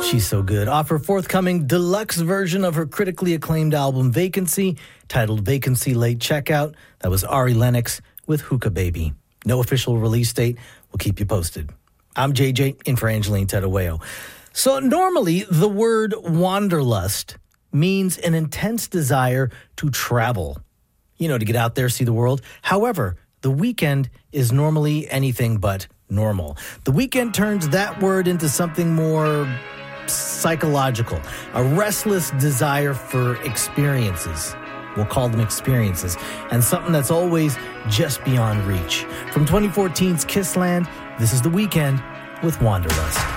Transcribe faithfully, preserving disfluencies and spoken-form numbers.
She's so good. Off her forthcoming deluxe version of her critically acclaimed album Vacancy, titled Vacancy Late Checkout. That was Ari Lennox with Hookah Baby. No official release date. We'll keep you posted. I'm J J, in for Angeline Tedaweo. So normally the word wanderlust means an intense desire to travel. You know, to get out there, see the world. However, the weekend is normally anything but normal. The weekend turns that word into something more psychological, a restless desire for experiences. We'll call them experiences, and something that's always just beyond reach. From twenty fourteen's Kissland, this is The Weeknd with Wanderlust.